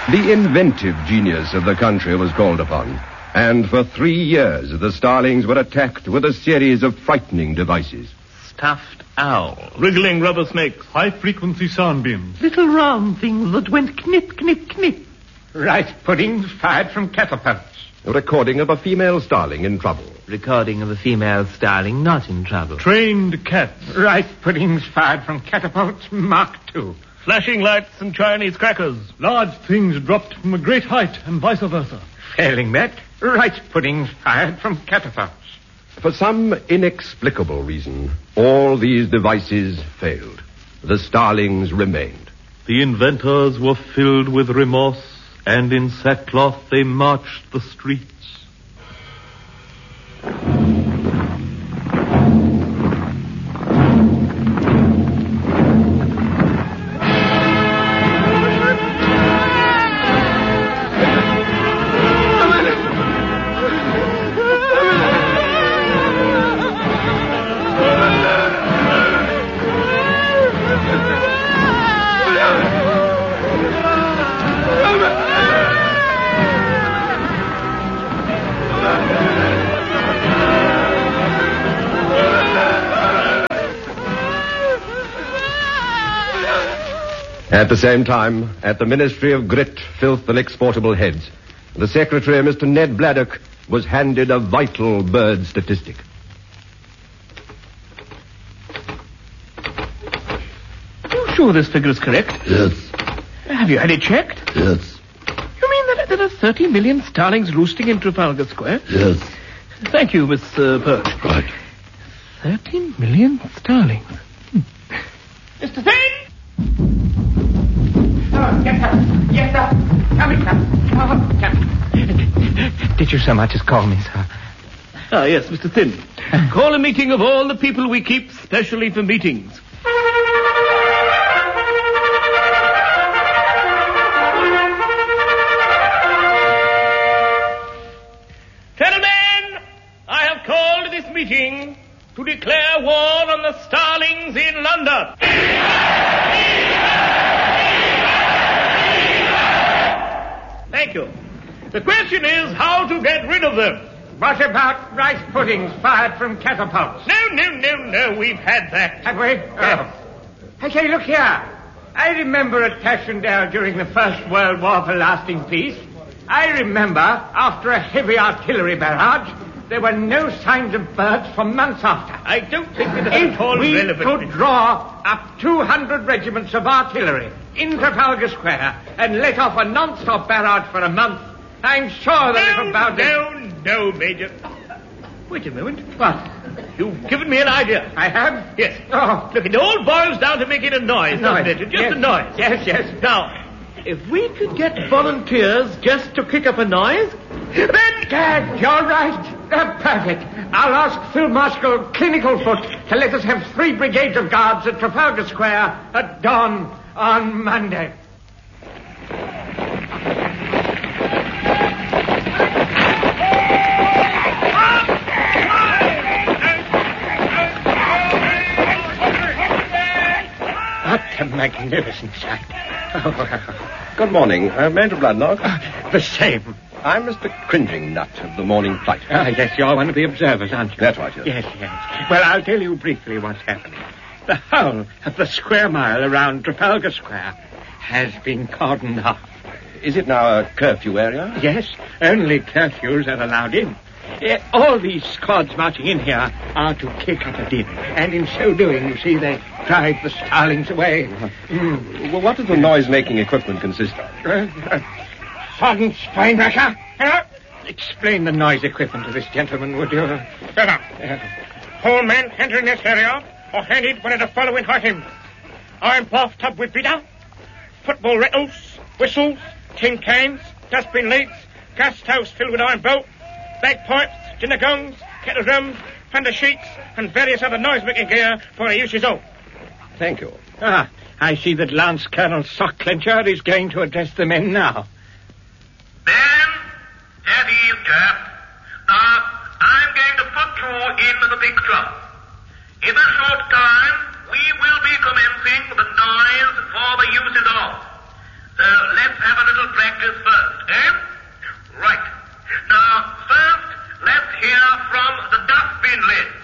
The inventive genius of the country was called upon, and for 3 years the starlings were attacked with a series of frightening devices. Stuffed owls. Wriggling rubber snakes. High-frequency sound beams. Little round things that went knip, knip, knip. Rice puddings fired from catapults. A recording of a female starling in trouble. Recording of a female starling not in trouble. Trained cats. Rice puddings fired from catapults Mark II. Flashing lights and Chinese crackers. Large things dropped from a great height and vice versa. Failing that, rice puddings fired from catapults. For some inexplicable reason, all these devices failed. The starlings remained. The inventors were filled with remorse, and in sackcloth they marched the streets. At the same time, at the Ministry of Grit, Filth and Exportable Heads, the Secretary, Mr. Ned Bladdock, was handed a vital bird statistic. You sure this figure is correct? Yes. Have you had it checked? Yes. You mean that there are 30 million starlings roosting in Trafalgar Square? Yes. Thank you, Miss Perch. Right. 30 million starlings. Mr. Thane! Oh, yes, sir. Yes, sir. Coming, sir. Oh, Captain. Did you so much as call me, sir? Ah, yes, Mr. Thin. Call a meeting of all the people we keep specially for meetings. Gentlemen, I have called this meeting to declare war on the starlings in London. Thank you. The question is how to get rid of them. What about rice puddings fired from catapults? No, we've had that. Have we? Yes. Oh. Hey, look here. I remember at Passchendaele during the First World War for lasting peace. I remember, after a heavy artillery barrage, there were no signs of birds for months after. I don't think that at all relevant. If we could draw up 200 regiments of artillery in Trafalgar Square and let off a non-stop barrage for a month, I'm sure the little bird... No, Major. Wait a moment. What? You've given me an idea. I have? Yes. Oh. Look, it all boils down to making a noise, doesn't it? Just a noise. Yes. Now, if we could get volunteers just to kick up a noise, then... Dad, you're right. Perfect. I'll ask Field Marshal Clinicalfoot to let us have 3 brigades of guards at Trafalgar Square at dawn on Monday. What a magnificent sight. Good morning. Major Bladnock. The same. I'm Mr. Cringing Nut of the Morning Flight. Yes, you're one of the observers, aren't you? That's right, Yes. Well, I'll tell you briefly what's happening. The whole of the square mile around Trafalgar Square has been cordoned off. Is it now a curfew area? Yes, only curfews are allowed in. All these squads marching in here are to kick up a din. And in so doing, you see, they drive the starlings away. Well, what does the noise-making equipment consist of? Sergeant Steinbrecher, explain the noise equipment to this gentleman, would you? All men entering this area are handed one of the following items: iron bathtub with beater, football rattles, whistles, tin cans, dustbin lids, gas stoves filled with iron bolt, bagpipes, dinner gongs, kettle drums, thunder sheets, and various other noise-making gear for their uses all. Thank you. I see that Lance Colonel Sockclencher is going to address the men now. Ben, at ease, chap. Now, I'm going to put you into the big drum. In a short time, we will be commencing the noise for the uses of. So let's have a little practice. from the dustbin lid.